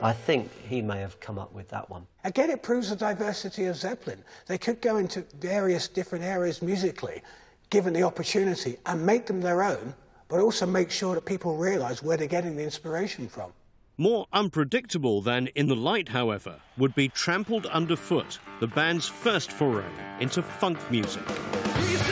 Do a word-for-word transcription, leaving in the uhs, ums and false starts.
I think he may have come up with that one. Again, it proves the diversity of Zeppelin. They could go into various different areas musically, given the opportunity, and make them their own, but also make sure that people realise where they're getting the inspiration from. More unpredictable than In the Light, however, would be Trampled Underfoot, the band's first foray into funk music.